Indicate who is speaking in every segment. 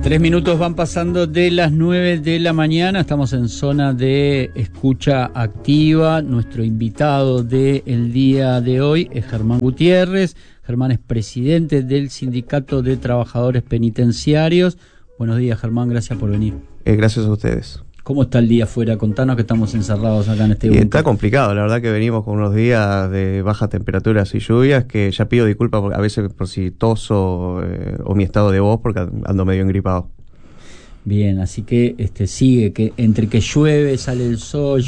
Speaker 1: 3 minutos van pasando de las 9 de la mañana, estamos en zona de escucha activa. Nuestro invitado del día de hoy es Germán Gutiérrez. Germán es presidente del Sindicato de Trabajadores Penitenciarios. Buenos días, Germán, gracias por venir.
Speaker 2: Gracias a ustedes.
Speaker 1: ¿Cómo está el día afuera? Contanos que estamos encerrados acá en este
Speaker 2: búnker. Está complicado, la verdad que venimos con unos días de bajas temperaturas y lluvias, que ya pido disculpas a veces por si toso o mi estado de voz, porque ando medio engripado.
Speaker 1: Bien, así que sigue, que entre que llueve, sale el sol,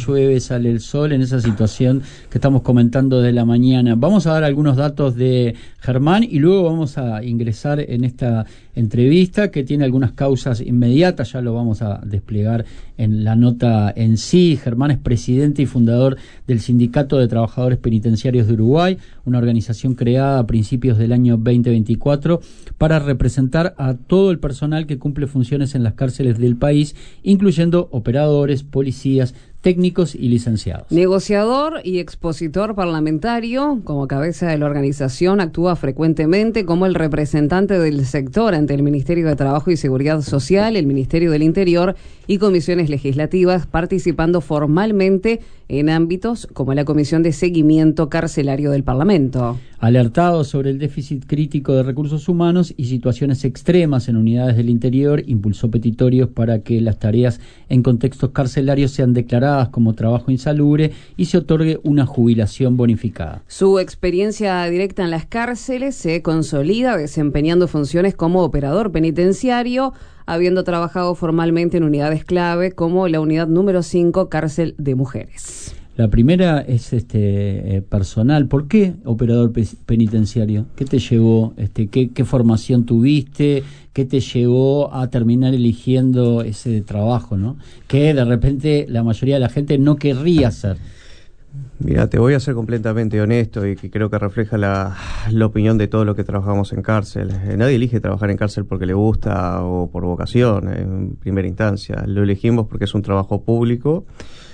Speaker 1: en esa situación que estamos comentando de la mañana. Vamos a dar algunos datos de Germán y luego vamos a ingresar en esta entrevista que tiene algunas causas inmediatas, ya lo vamos a desplegar en la nota en sí. Germán es presidente y fundador del Sindicato de Trabajadores Penitenciarios de Uruguay, una organización creada a principios del año 2024 para representar a todo el personal que cumple funciones en las cárceles del país, incluyendo operadores, policías, técnicos y licenciados.
Speaker 3: Negociador y expositor parlamentario, como cabeza de la organización, actúa frecuentemente como el representante del sector ante el Ministerio de Trabajo y Seguridad Social, el Ministerio del Interior y comisiones legislativas, participando formalmente en ámbitos como la Comisión de Seguimiento Carcelario del Parlamento.
Speaker 1: Alertado sobre el déficit crítico de recursos humanos y situaciones extremas en unidades del interior, impulsó petitorios para que las tareas en contextos carcelarios sean declaradas como trabajo insalubre y se otorgue una jubilación bonificada.
Speaker 3: Su experiencia directa en las cárceles se consolida desempeñando funciones como operador penitenciario, habiendo trabajado formalmente en unidades clave como la unidad número 5, cárcel de mujeres.
Speaker 1: La primera es personal. ¿Por qué operador penitenciario? ¿Qué te llevó? ¿Qué formación tuviste? ¿Qué te llevó a terminar eligiendo ese trabajo, ¿no? Que de repente la mayoría de la gente no querría hacer.
Speaker 2: Mira, te voy a ser completamente honesto y que creo que refleja la opinión de todos los que trabajamos en cárcel. Nadie elige trabajar en cárcel porque le gusta o por vocación, en primera instancia. Lo elegimos porque es un trabajo público,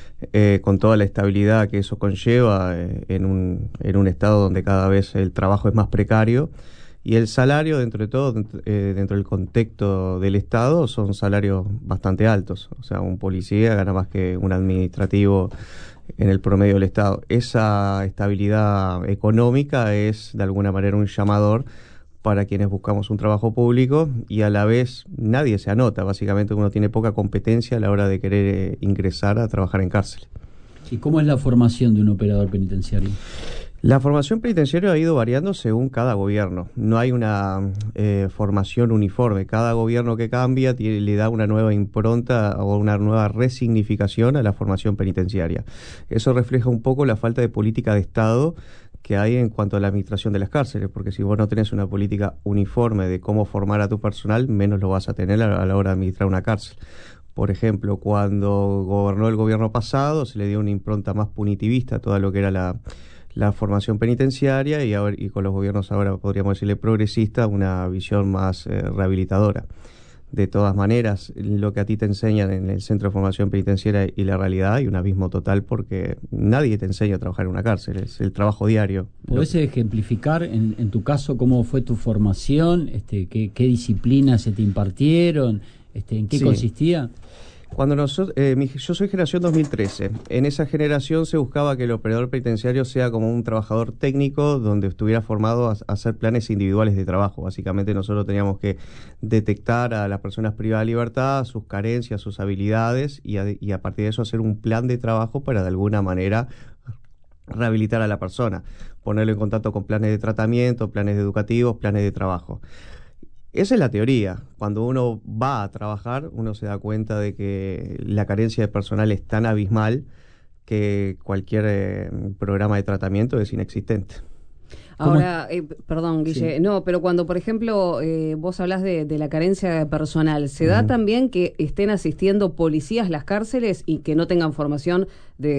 Speaker 2: con toda la estabilidad que eso conlleva en un estado donde cada vez el trabajo es más precario. Y el salario, dentro de todo, dentro del contexto del Estado, son salarios bastante altos. O sea, un policía gana más que un administrativo en el promedio del Estado. Esa estabilidad económica es, de alguna manera, un llamador para quienes buscamos un trabajo público y a la vez nadie se anota. Básicamente uno tiene poca competencia a la hora de querer ingresar a trabajar en cárcel.
Speaker 1: ¿Y cómo es la formación de un operador penitenciario?
Speaker 2: La formación penitenciaria ha ido variando según cada gobierno. No hay una formación uniforme. Cada gobierno que cambia le da una nueva impronta o una nueva resignificación a la formación penitenciaria. Eso refleja un poco la falta de política de Estado que hay en cuanto a la administración de las cárceles, porque si vos no tenés una política uniforme de cómo formar a tu personal, menos lo vas a tener a la hora de administrar una cárcel. Por ejemplo, cuando gobernó el gobierno pasado, se le dio una impronta más punitivista a todo lo que era la formación penitenciaria y con los gobiernos ahora podríamos decirle progresista, una visión más rehabilitadora. De todas maneras, lo que a ti te enseñan en el Centro de Formación Penitenciaria y la realidad hay un abismo total porque nadie te enseña a trabajar en una cárcel, es el trabajo diario.
Speaker 1: ¿Podés ejemplificar en tu caso cómo fue tu formación? ¿Qué disciplinas se te impartieron? ¿En qué consistía?
Speaker 2: Cuando yo soy generación 2013, en esa generación se buscaba que el operador penitenciario sea como un trabajador técnico donde estuviera formado a hacer planes individuales de trabajo. Básicamente nosotros teníamos que detectar a las personas privadas de libertad, sus carencias, sus habilidades y a partir de eso hacer un plan de trabajo para de alguna manera rehabilitar a la persona, ponerlo en contacto con planes de tratamiento, planes educativos, planes de trabajo. Esa es la teoría. Cuando uno va a trabajar, uno se da cuenta de que la carencia de personal es tan abismal que cualquier programa de tratamiento es inexistente.
Speaker 3: Ahora, perdón, Guille, sí. No, pero cuando, por ejemplo, vos hablás de la carencia de personal, ¿se da también que estén asistiendo policías a las cárceles y que no tengan formación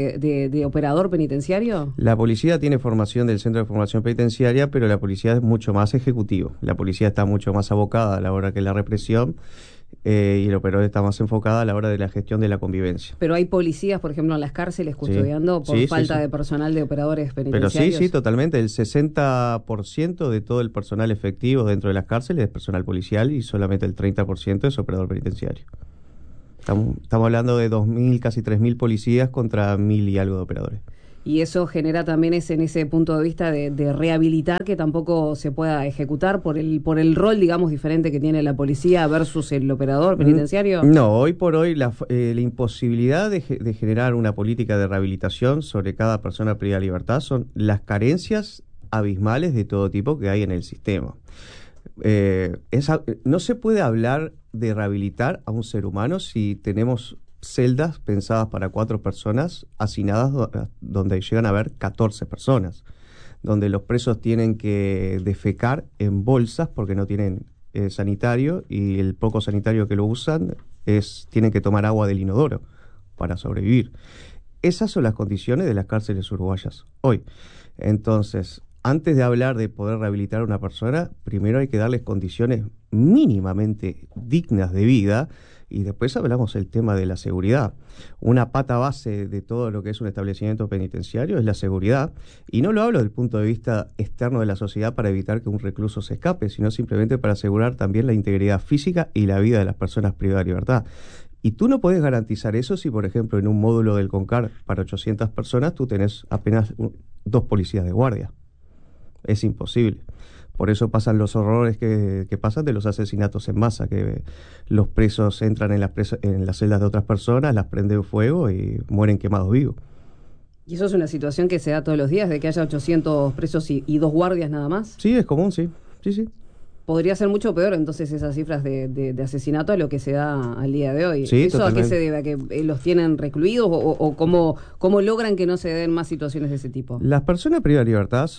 Speaker 3: de operador penitenciario?
Speaker 2: La policía tiene formación del Centro de Formación Penitenciaria, pero la policía es mucho más ejecutivo. La policía está mucho más abocada a la hora que la represión y el operador está más enfocado a la hora de la gestión de la convivencia.
Speaker 3: Pero hay policías, por ejemplo, en las cárceles custodiando por falta de personal de operadores penitenciarios.
Speaker 2: Pero sí, totalmente. El 60% de todo el personal efectivo dentro de las cárceles es personal policial y solamente el 30% es operador penitenciario. Estamos hablando de 2.000, casi 3.000 policías contra 1.000 y algo de operadores.
Speaker 3: Y eso genera también en ese punto de vista de rehabilitar que tampoco se pueda ejecutar por el rol, digamos, diferente que tiene la policía versus el operador penitenciario.
Speaker 2: No, hoy por hoy la imposibilidad de generar una política de rehabilitación sobre cada persona privada de libertad son las carencias abismales de todo tipo que hay en el sistema. No se puede hablar de rehabilitar a un ser humano si tenemos celdas pensadas para 4 personas, hacinadas donde llegan a haber 14 personas, donde los presos tienen que defecar en bolsas porque no tienen sanitario, y el poco sanitario que lo usan tienen que tomar agua del inodoro para sobrevivir. Esas son las condiciones de las cárceles uruguayas hoy. Entonces, antes de hablar de poder rehabilitar a una persona, primero hay que darles condiciones mínimamente dignas de vida, y después hablamos del tema de la seguridad. Una pata base de todo lo que es un establecimiento penitenciario es la seguridad, y no lo hablo desde el punto de vista externo de la sociedad para evitar que un recluso se escape, sino simplemente para asegurar también la integridad física y la vida de las personas privadas de libertad. Y tú no podés garantizar eso si, por ejemplo, en un módulo del CONCAR para 800 personas tú tenés apenas 2 policías de guardia. Es imposible. Por eso pasan los horrores que pasan de los asesinatos en masa, que los presos entran en las celdas de otras personas, las prenden fuego y mueren quemados vivos.
Speaker 3: ¿Y eso es una situación que se da todos los días, de que haya 800 presos y 2 guardias nada más?
Speaker 2: Sí, es común, sí.
Speaker 3: Podría ser mucho peor entonces esas cifras de asesinato a lo que se da al día de hoy.
Speaker 2: Sí,
Speaker 3: ¿eso
Speaker 2: totalmente.
Speaker 3: a qué se debe? ¿A que los tienen recluidos o cómo logran que no se den más situaciones de ese tipo?
Speaker 2: Las personas privadas de libertad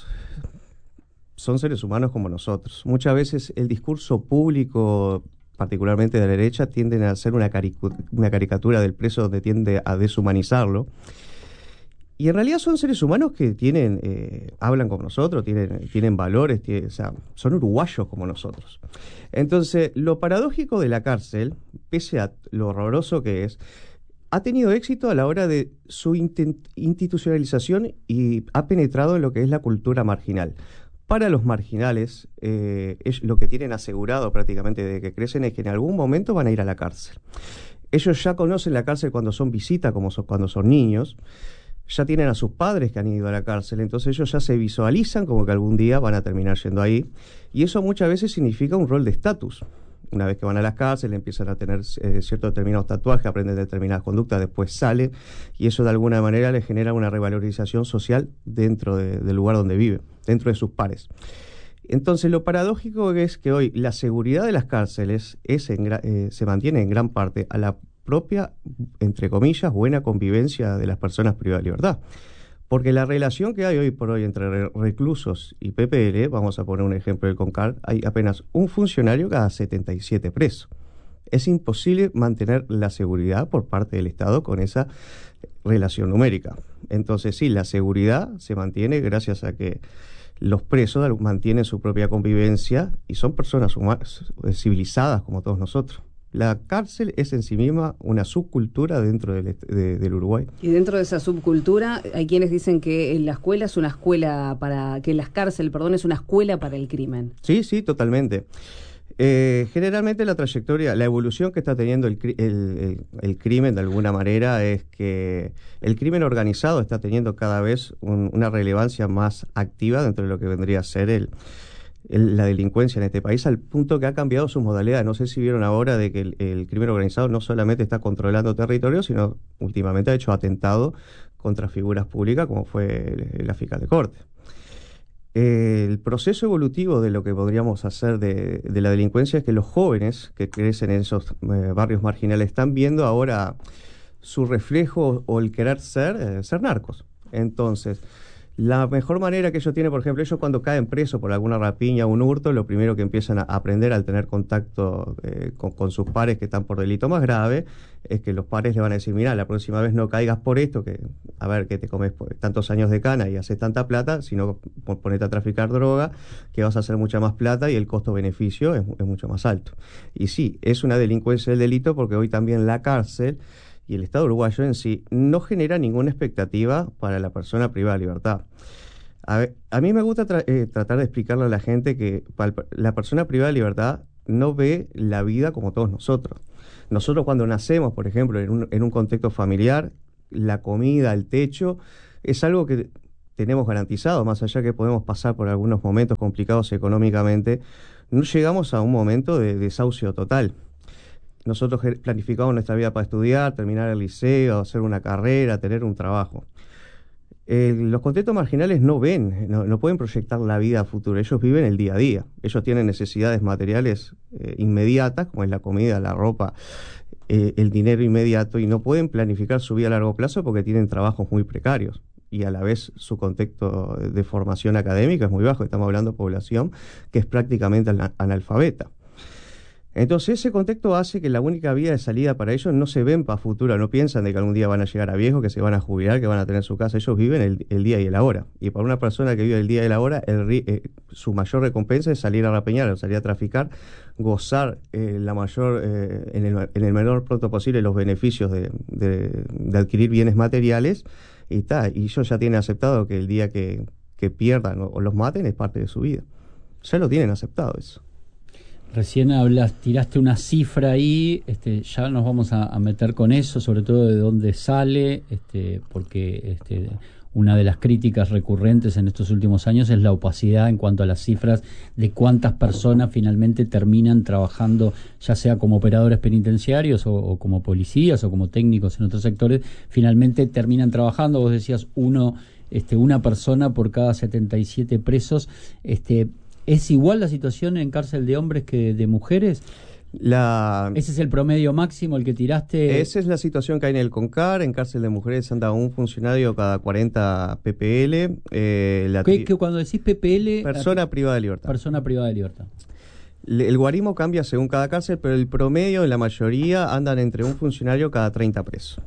Speaker 2: son seres humanos como nosotros. Muchas veces el discurso público, particularmente de la derecha, tienden a hacer una caricatura del preso donde tiende a deshumanizarlo. Y en realidad son seres humanos que hablan como nosotros, tienen valores, o sea, son uruguayos como nosotros. Entonces, lo paradójico de la cárcel, pese a lo horroroso que es, ha tenido éxito a la hora de su institucionalización y ha penetrado en lo que es la cultura marginal. Para los marginales, lo que tienen asegurado prácticamente desde que crecen es que en algún momento van a ir a la cárcel. Ellos ya conocen la cárcel cuando son visita, cuando son niños, ya tienen a sus padres que han ido a la cárcel, entonces ellos ya se visualizan como que algún día van a terminar yendo ahí, y eso muchas veces significa un rol de estatus. Una vez que van a las cárceles empiezan a tener ciertos determinados tatuajes, aprenden determinadas conductas, después salen, y eso de alguna manera les genera una revalorización social dentro del lugar donde viven, dentro de sus pares. Entonces lo paradójico es que hoy la seguridad de las cárceles se mantiene en gran parte a la propia, entre comillas, buena convivencia de las personas privadas de libertad. Porque la relación que hay hoy por hoy entre reclusos y PPL, vamos a poner un ejemplo del CONCAR, hay apenas un funcionario cada 77 presos. Es imposible mantener la seguridad por parte del Estado con esa relación numérica. Entonces sí, la seguridad se mantiene gracias a que los presos mantienen su propia convivencia y son personas humanas, civilizadas como todos nosotros. La cárcel es en sí misma una subcultura dentro del Uruguay.
Speaker 3: Y dentro de esa subcultura hay quienes dicen que la escuela es una escuela las cárceles, es una escuela para el crimen.
Speaker 2: Sí, totalmente. Generalmente la trayectoria, la evolución que está teniendo el crimen de alguna manera es que el crimen organizado está teniendo cada vez una relevancia más activa dentro de lo que vendría a ser la delincuencia en este país, al punto que ha cambiado sus modalidades. No sé si vieron ahora de que el crimen organizado no solamente está controlando territorios, sino últimamente ha hecho atentado contra figuras públicas como fue la fiscal de corte. El proceso evolutivo de lo que podríamos hacer de la delincuencia es que los jóvenes que crecen en esos barrios marginales están viendo ahora su reflejo o el querer ser narcos. Entonces, La mejor manera que ellos tienen, por ejemplo, ellos cuando caen presos por alguna rapiña o un hurto, lo primero que empiezan a aprender al tener contacto con sus pares que están por delito más grave, es que los pares le van a decir, mira, la próxima vez no caigas por esto, que a ver que te comes tantos años de cana y haces tanta plata, sino ponete a traficar droga, que vas a hacer mucha más plata y el costo-beneficio es mucho más alto. Y sí, es una delincuencia del delito porque hoy también la cárcel y el Estado uruguayo en sí no genera ninguna expectativa para la persona privada de libertad. A mí me gusta tratar de explicarle a la gente que la persona privada de libertad no ve la vida como todos nosotros. Nosotros cuando nacemos, por ejemplo, en un contexto familiar, la comida, el techo, es algo que tenemos garantizado, más allá que podemos pasar por algunos momentos complicados económicamente, no llegamos a un momento de desahucio total. Nosotros planificamos nuestra vida para estudiar, terminar el liceo, hacer una carrera, tener un trabajo. Los contextos marginales no pueden proyectar la vida a futuro, ellos viven el día a día. Ellos tienen necesidades materiales inmediatas, como es la comida, la ropa, el dinero inmediato, y no pueden planificar su vida a largo plazo porque tienen trabajos muy precarios. Y a la vez su contexto de formación académica es muy bajo. Estamos hablando de población que es prácticamente analfabeta. Entonces ese contexto hace que la única vía de salida para ellos no se ven para futuro, no piensan de que algún día van a llegar a viejos, que se van a jubilar, que van a tener su casa. Ellos viven el día y el ahora. Y para una persona que vive el día y el ahora, su mayor recompensa es salir a rapeñar, salir a traficar, gozar la mayor en el menor pronto posible los beneficios de adquirir bienes materiales, y ellos ya tienen aceptado que el día que pierdan o los maten es parte de su vida. Ya lo tienen aceptado eso.
Speaker 1: Recién tiraste una cifra ahí, ya nos vamos a meter con eso, sobre todo de dónde sale, porque una de las críticas recurrentes en estos últimos años es la opacidad en cuanto a las cifras de cuántas personas finalmente terminan trabajando, ya sea como operadores penitenciarios o como policías o como técnicos en otros sectores, finalmente terminan trabajando. Vos decías una persona por cada 77 presos. ¿Es igual la situación en cárcel de hombres que de mujeres? ¿Ese es el promedio máximo, el que tiraste?
Speaker 2: Esa es la situación que hay en el CONCAR. En cárcel de mujeres anda un funcionario cada 40 ppl.
Speaker 1: ¿Qué cuando decís ppl?
Speaker 2: Persona privada de libertad.
Speaker 1: Persona privada de libertad.
Speaker 2: El guarismo cambia según cada cárcel, pero el promedio en la mayoría andan entre un funcionario cada 30 presos.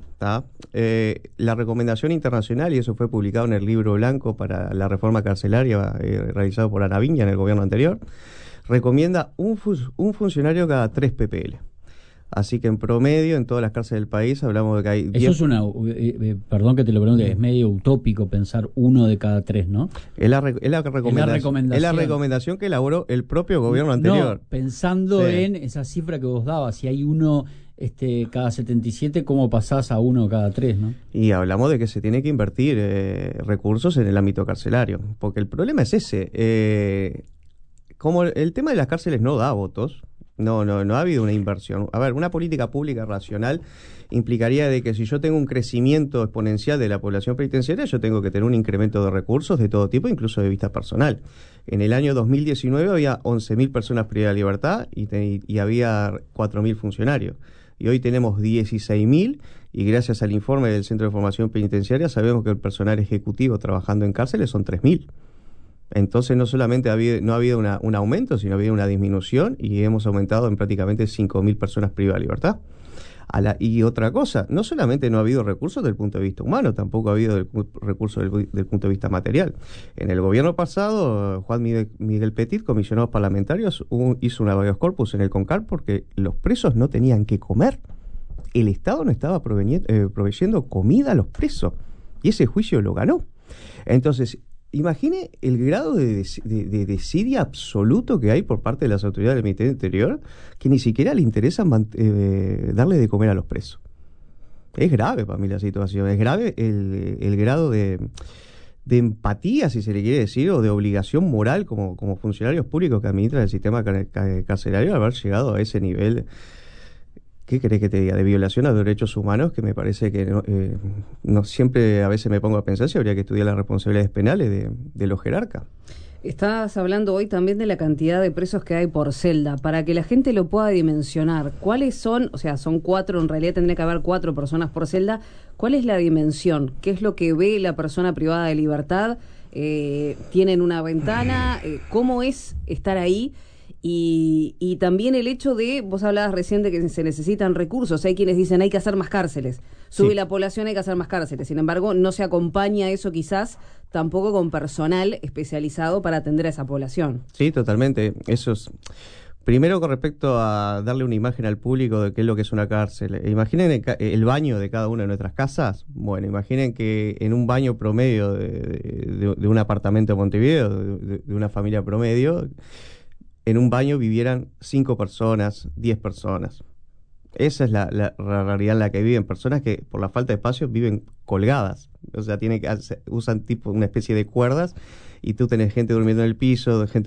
Speaker 2: La recomendación internacional, y eso fue publicado en el libro blanco para la reforma carcelaria realizado por Ana Viña en el gobierno anterior, recomienda un funcionario cada 3 ppl. Así que en promedio, en todas las cárceles del país, hablamos de que hay 10...
Speaker 1: Eso es perdón que te lo pregunte, es medio utópico pensar uno de cada 3, ¿no?
Speaker 2: Es la recomendación que elaboró el propio gobierno anterior.
Speaker 1: No, pensando en esa cifra que vos dabas, si hay uno cada 77, ¿cómo pasás a uno cada 3, no?
Speaker 2: Y hablamos de que se tiene que invertir recursos en el ámbito carcelario, porque el problema es ese. Como el tema de las cárceles no da votos, no ha habido una inversión. A ver, una política pública racional implicaría de que si yo tengo un crecimiento exponencial de la población penitenciaria, yo tengo que tener un incremento de recursos de todo tipo, incluso de vista personal. En el año 2019 había 11.000 personas privadas de libertad y había 4.000 funcionarios. Y hoy tenemos 16.000, y gracias al informe del Centro de Formación Penitenciaria sabemos que el personal ejecutivo trabajando en cárceles son 3.000. Entonces no solamente no ha habido un aumento, sino ha habido una disminución, y hemos aumentado en prácticamente 5.000 personas privadas de libertad. Y otra cosa, no solamente no ha habido recursos desde el punto de vista humano, tampoco ha habido recursos del punto de vista material. En el gobierno pasado, Juan Miguel Petit, comisionado parlamentarios, hizo un habeas corpus en el CONCAR porque los presos no tenían que comer. El Estado no estaba proveyendo comida a los presos, y ese juicio lo ganó. Entonces, imagine el grado de desidia absoluto que hay por parte de las autoridades del Ministerio del Interior, que ni siquiera le interesa darle de comer a los presos. Es grave para mí la situación, es grave el grado de empatía, si se le quiere decir, o de obligación moral como funcionarios públicos que administran el sistema carcelario, al haber llegado a ese nivel. ¿Qué querés que te diga? De violación a los derechos humanos, que me parece que no siempre, a veces me pongo a pensar si habría que estudiar las responsabilidades penales de los jerarcas.
Speaker 3: Estás hablando hoy también de la cantidad de presos que hay por celda. Para que la gente lo pueda dimensionar, ¿cuáles son? O sea, son 4, en realidad tendría que haber 4 personas por celda. ¿Cuál es la dimensión? ¿Qué es lo que ve la persona privada de libertad tienen una ventana, ¿cómo es estar ahí? Y también el hecho de, vos hablabas recién de que se necesitan recursos, hay quienes dicen hay que hacer más cárceles, sube la población, hay que hacer más cárceles, sin embargo no se acompaña eso quizás tampoco con personal especializado para atender a esa población.
Speaker 2: Sí, totalmente, eso es... Primero, con respecto a darle una imagen al público de qué es lo que es una cárcel. Imaginen el baño de cada una de nuestras casas. Bueno, imaginen que en un baño promedio de un apartamento de Montevideo, de una familia promedio, en un baño vivieran 5 personas, 10 personas. Esa es la realidad en la que viven. Personas que por la falta de espacio viven colgadas. O sea, usan tipo una especie de cuerdas y tú tenés gente durmiendo en el piso, gente